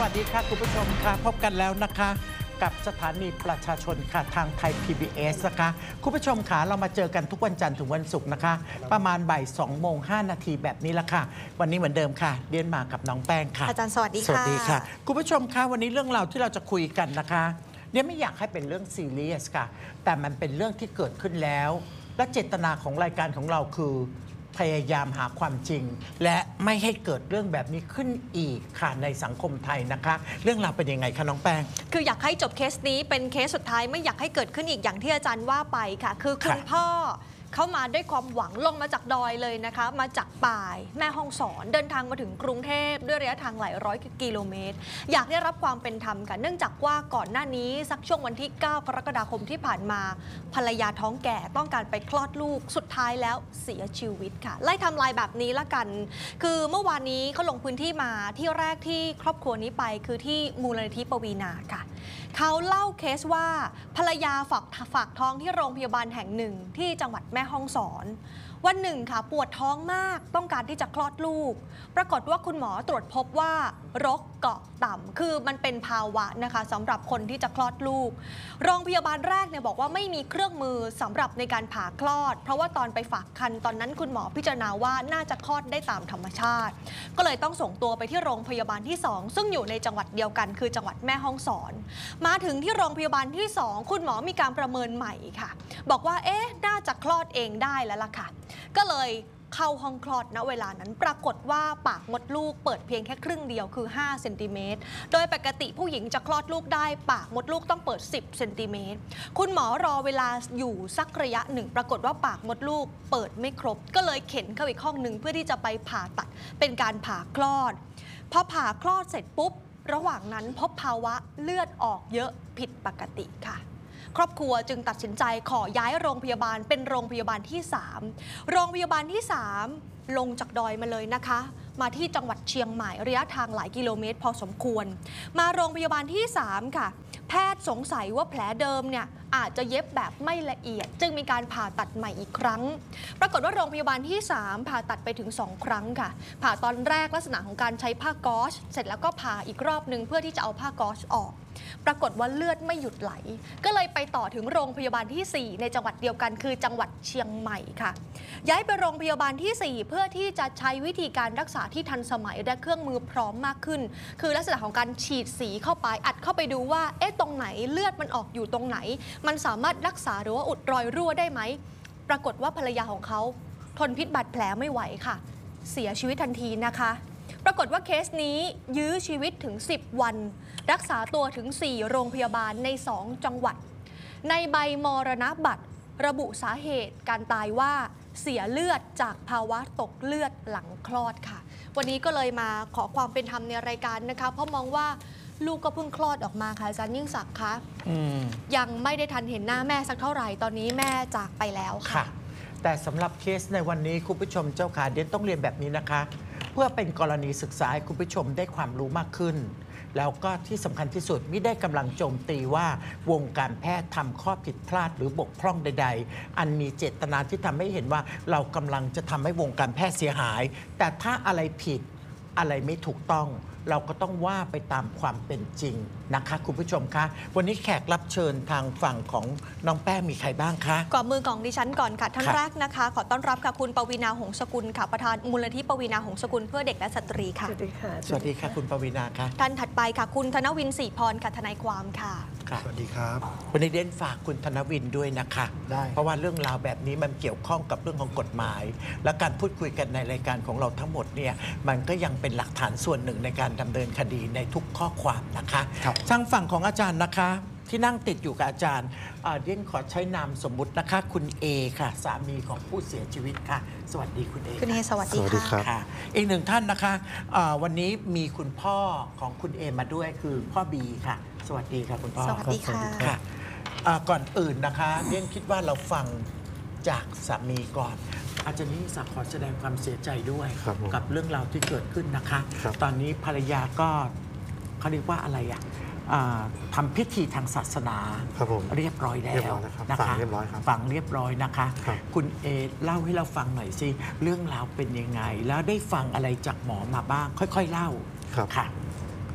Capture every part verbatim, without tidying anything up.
วัสดีค่ะคุณผู้ชมค่ะพบกันแล้วนะคะกับสถานีประชาชนค่ะทางไทย พี บี เอส นะคะคุณผู้ชมค่ะเรามาเจอกันทุกวันจันทร์ถึงวันศุกร์นะคะประมาณบ่ายสองโมงห้านาทีแบบนี้ละค่ะวันนี้เหมือนเดิมค่ะเรียนมากับน้องแป้งค่ะอาจารย์สวัสดีค่ะสวัสดีค่ะคุณผู้ชมค่ะวันนี้เรื่องราวที่เราจะคุยกันนะคะเนี่ยไม่อยากให้เป็นเรื่องซีเรียสค่ะแต่มันเป็นเรื่องที่เกิดขึ้นแล้วและเจตนาของรายการของเราคือพยายามหาความจริงและไม่ให้เกิดเรื่องแบบนี้ขึ้นอีกค่ะในสังคมไทยนะคะเรื่องราวเป็นยังไงคะน้องแป้งคืออยากให้จบเคสนี้เป็นเคสสุดท้ายไม่อยากให้เกิดขึ้นอีกอย่างที่อาจารย์ว่าไปค่ะคือคุณพ่อเข้ามาด้วยความหวังลงมาจากดอยเลยนะคะมาจากป่ายแม่ฮ่องสอนเดินทางมาถึงกรุงเทพด้วยระยะทางหลายร้อยกิโลเมตรอยากได้รับความเป็นธรรมค่ะเนื่องจากว่าก่อนหน้านี้สักช่วงวันที่เก้ากรกฎาคมที่ผ่านมาภรรยาท้องแก่ต้องการไปคลอดลูกสุดท้ายแล้วเสียชีวิตค่ะไล่ทำลายแบบนี้ละกันคือเมื่อวานนี้เขาลงพื้นที่มาที่แรกที่ครอบครัวนี้ไปคือที่มูลนิธิปวีณาค่ะเขาเล่าเคสว่าภรรยาฝากฝากท้องที่โรงพยาบาลแห่งหนึ่งที่จังหวัดแม่ฮ่องสอนวันหนึ่งค่ะปวดท้องมากต้องการที่จะคลอดลูกปรากฏว่าคุณหมอตรวจพบว่ารกเกาะต่ำคือมันเป็นภาวะนะคะสำหรับคนที่จะคลอดลูกโรงพยาบาลแรกเนี่ยบอกว่าไม่มีเครื่องมือสำหรับในการผ่าคลอดเพราะว่าตอนไปฝากครรภ์ตอนนั้นคุณหมอพิจารณาว่าน่าจะคลอดได้ตามธรรมชาติก็เลยต้องส่งตัวไปที่โรงพยาบาลที่สองซึ่งอยู่ในจังหวัดเดียวกันคือจังหวัดแม่ฮ่องสอนมาถึงที่โรงพยาบาลที่สองคุณหมอมีการประเมินใหม่ค่ะบอกว่าเอ๊ะน่าจะคลอดเองได้แล้วล่ะค่ะก็เลยเข้าห้องคลอดณเวลานั้นปรากฏว่าปากมดลูกเปิดเพียงแค่ครึ่งเดียวคือห้าเซนติเมตรโดยปกติผู้หญิงจะคลอดลูกได้ปากมดลูกต้องเปิดสิบเซนติเมตรคุณหมอรอเวลาอยู่สักระยะหนึ่งปรากฏว่าปากมดลูกเปิดไม่ครบก็เลยเข็นเข้าอีกห้องหนึ่งเพื่อที่จะไปผ่าตัดเป็นการผ่าคลอดพอผ่าคลอดเสร็จปุ๊บระหว่างนั้นพบภาวะเลือดออกเยอะผิดปกติค่ะครอบครัวจึงตัดสินใจขอย้ายโรงพยาบาลเป็นโรงพยาบาลที่สามโรงพยาบาลที่สามลงจากดอยมาเลยนะคะมาที่จังหวัดเชียงใหม่ระยะทางหลายกิโลเมตรพอสมควรมาโรงพยาบาลที่สามค่ะแพทย์สงสัยว่าแผลเดิมเนี่ยอาจจะเย็บแบบไม่ละเอียดจึงมีการผ่าตัดใหม่อีกครั้งปรากฏว่าโรงพยาบาลที่สามผ่าตัดไปถึงสองครั้งค่ะผ่าตอนแรกลักษณะของการใช้ผ้าก๊อซเสร็จแล้วก็ผ่าอีกรอบนึงเพื่อที่จะเอาผ้าก๊อซออกปรากฏว่าเลือดไม่หยุดไหลก็เลยไปต่อถึงโรงพยาบาลที่สี่ในจังหวัดเดียวกันคือจังหวัดเชียงใหม่ค่ะย้ายไปโรงพยาบาลที่สี่เพื่อที่จะใช้วิธีการรักษาที่ทันสมัยและเครื่องมือพร้อมมากขึ้นคือลักษณะของการฉีดสีเข้าไปอัดเข้าไปดูว่าเอ๊ะตรงไหนเลือดมันออกอยู่ตรงไหนมันสามารถรักษาหรือว่าอุดรอยรั่วได้ไหมปรากฏว่าภรรยาของเขาทนพิษบาดแผลไม่ไหวค่ะเสียชีวิตทันทีนะคะปรากฏว่าเคสนี้ยื้อชีวิตถึงสิบวันรักษาตัวถึงสี่โรงพยาบาลในสองจังหวัดในใบมรณบัตรระบุสาเหตุการตายว่าเสียเลือดจากภาวะตกเลือดหลังคลอดค่ะวันนี้ก็เลยมาขอความเป็นธรรมในรายการนะคะเพราะมองว่าลูกก็เพิ่งคลอดออกมาค่ะอาจารย์ยิ่งศักดิ์คะยังไม่ได้ทันเห็นหน้าแม่สักเท่าไหร่ตอนนี้แม่จากไปแล้วค่ะแต่สำหรับเคสในวันนี้คุณผู้ชมเจ้าขาเดียนต้องเรียนแบบนี้นะคะเพื่อเป็นกรณีศึกษาให้คุณผู้ชมได้ความรู้มากขึ้นแล้วก็ที่สำคัญที่สุดไม่ได้กำลังโจมตีว่าวงการแพทย์ทำข้อผิดพลาดหรือบกพร่องใดๆอันมีเจตนาที่ทำให้เห็นว่าเรากำลังจะทำให้วงการแพทย์เสียหายแต่ถ้าอะไรผิดอะไรไม่ถูกต้องเราก็ต้องว่าไปตามความเป็นจริงนะคะคุณผู้ชมคะวันนี้แขกรับเชิญทางฝั่งของน้องแป้งมีใครบ้างคะก่อนมือของดิฉันก่อนค่ะท่านแรกนะคะขอต้อนรับค่ะคุณปวีณาหงสกุลค่ะประธานมูลนิธิปวีณาหงสกุลเพื่อเด็กและสตรีค่ะสวัสดีค่ะสวัสดีค่ะคุณปวีณาค่ะท่านถัดไปค่ะคุณธนวินศรีพรค่ะทนายความค่ะสวัสดีครับวันนี้เด่นฝากคุณธนวินด้วยนะคะได้เพราะว่าเรื่องราวแบบนี้มันเกี่ยวข้องกับเรื่องของกฎหมายและการพูดคุยกันในรายการของเราทั้งหมดเนี่ยมันก็ยังเป็นหลักฐานส่วนหนึ่งในการดำเนินคดีในทุกข้อความนะคะทางฝั่งของอาจารย์นะคะที่นั่งติดอยู่กับอาจารย์เด่นขอใช้นามสมมุตินะคะคุณเอค่ะสามีของผู้เสียชีวิตค่ะสวัสดีคุณเอคุณเอสวัสดีค่ะอีกหนึ่งท่านนะคะวันนี้มีคุณพ่อของคุณเอมาด้วยคือพ่อบีค่ะสวัสดีค่ะคุณพ่อสวัสดีค่ะก่อนอื่นนะคะเด่นคิดว่าเราฟังจากสามีก่อนอาจารย์ยิ่งศักดิ์ขอแสดงความเสียใจด้วยกับเรื่องราวที่เกิดขึ้นนะคะตอนนี้ภรรยาก็เขาเรียกว่าอะไรอ่ะทำพิธีทางศาสนาเรียบร้อยแล้วนะคะฝังเรียบร้อยครับฝังเรียบร้อยนะคะคุณเอเล่าให้เราฟังหน่อยสิเรื่องราวเป็นยังไงแล้วได้ฟังอะไรจากหมอมาบ้างค่อยๆเล่าครับค่ะ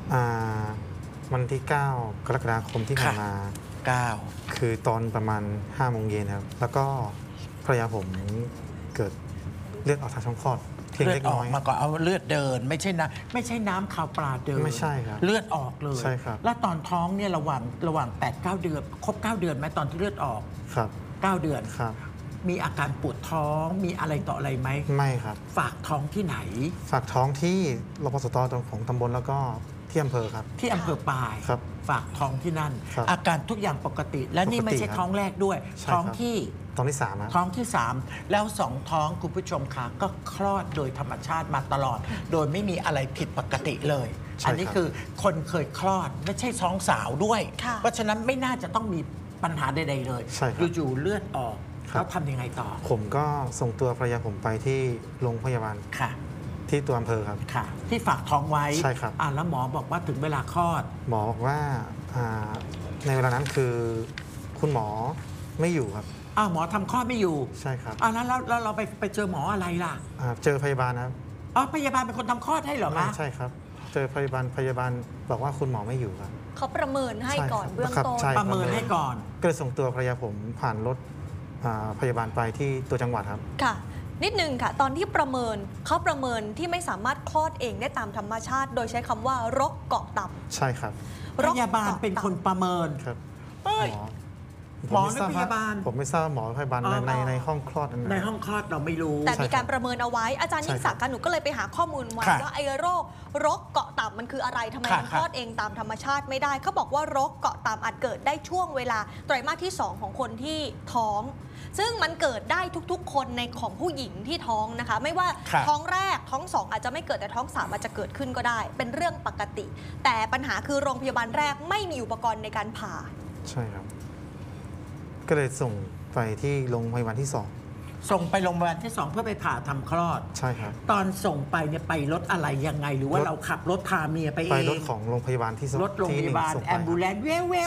อ่าวันที่ เก้า กรกฎาคมที่ผ่านมาเก้าคือตอนประมาณห้าโมงเย็นครับแล้วก็ภรรยาผมเกิดเลือดออกทางช่องคลอดเพียงเลือเล็ดกอน้ออก ยมาก่อนเอาเลือดเดิน ไม่ใช่น้ำไม่ใช่น้ำขาวปลาเดินไม่ใช่ครับเลือดออกเลยใช่ครับแล้วตอนท้องเนี่ยระหว่างระหว่าง แปดเก้า เดือนครบเก้าเดือนไหมตอนที่เลือดออกครับเก้า เดือนครับมีอาการปวดท้องมีอะไรต่ออะไรไหมไม่ครับฝากท้องที่ไหนฝากท้องที่รพสตของตำบลแล้วก็ที่อำเภอครับที่อำเภอปายครับฝากท้องที่นั่นครับอาการทุกอย่างปกติ และนี่ปกติไม่ใช่ครับท้องแรกด้วยใช่ท้องครับที่ตอนที่สามครับท้องที่สามแล้วสองท้องคุณผู้ชมค่ะก็คลอดโดยธรรมชาติมาตลอด โดยไม่มีอะไรผิดปกติเลยใช่อันนี้ครับคือคนเคยคลอดไม่ใช่ท้องสาวด้วยค่ะเพราะฉะนั้นไม่น่าจะต้องมีปัญหาใดๆเลยใช่ครับอยู่ๆเลือดออกครับแล้วทำยังไงต่อผมก็ส่งตัวภรรยาผมไปที่โรงพยาบาลค่ะที่ตัวอำเภอครับค่ะ ที่ฝากท้องไว้ใช่ครับอ่าแล้วหมอบอกว่าถึงเวลาคลอดหมอบอกว่าอ่าในเวลานั้นคือคุณหมอไม่อยู่ครับอ้าวหมอทำคลอดไม่อยู่ใช่ครับอ่าแล้วแล้วแล้วเราไปไปเจอหมออะไรล่ะอ่าเจอพยาบาลนะครับอ๋อพยาบาลเป็นคนทำคลอดให้เหรอคะใช่ครับ เจอพยาบาลพยาบาลบอกว่าคุณหมอไม่อยู่ครับเขาประเมินให้ใช่ก่อนครับเบื้องครับต้นใช่ประเมินให้ก่อนก็เลยส่งตัวภรรยาผมผ่านรถอ่าพยาบาลไปที่ตัวจังหวัดครับค่ะ นิดนึงค่ะ ตอนที่ประเมินเขาประเมินที่ไม่สามารถคลอดเองได้ตามธรรมชาติ โดยใช้คำว่ารกเกาะตับใช่ครับพยาบาลเป็นคนประเมินครับเอ้ยผหมอไทรหรือพยาบาลผมไม่ทราบหมอพยาบาลในอ๋อในในห้องคลอดนั้นในห้องคลอดเราไม่รู้แต่ใช่มีครับการประเมินเอาไว้ อาจารย์ใช่ยิ่งศักดิ์ครับหนูก็เลยไปหาข้อมูลมาค่ะว่าไอ้โรครกเกาะตับมันคืออะไรทำไมค่ะมันคลอดเองตามธรรมชาติไม่ได้ เขาบอกว่ารกเกาะตับอาจเกิดได้ช่วงเวลาไตรมาสที่ สอง ของคนที่ท้อง ซึ่งมันเกิดได้ทุกๆ คนในของผู้หญิงที่ท้องนะคะ ไม่ว่าค่ะท้องแรกท้องสองอาจจะไม่เกิดแต่ท้องสามอาจจะเกิดขึ้นก็ได้ เป็นเรื่องปกติ แต่ปัญหาคือโรงพยาบาลแรกไม่มีอุปกรณ์ในการผ่าใช่ครับ ก็เลยส่งไปที่โรงพยาบาลที่สองส่งไปโรงพยาบาลที่สองเพื่อไปผ่าทำคลอดใช่ครับตอนส่งไปเนี่ยไปรถอะไรยังไง หรือว่ารถเราขับรถพาเมียไปเองไปรถของโรงพยาบาลที่สองรถโรงพยาบาลที่หนึ่งส่งไปแอมบูเลนซ์เว้